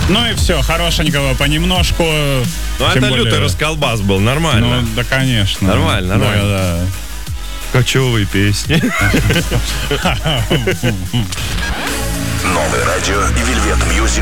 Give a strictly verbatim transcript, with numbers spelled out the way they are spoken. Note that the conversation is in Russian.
Ну и все, хорошенького понемножку. Ну, это более... лютый расколбас был, нормально. Ну, да, конечно. Нормально, нормально. Да, да. Кочевые песни. Новое радио и Velvet Music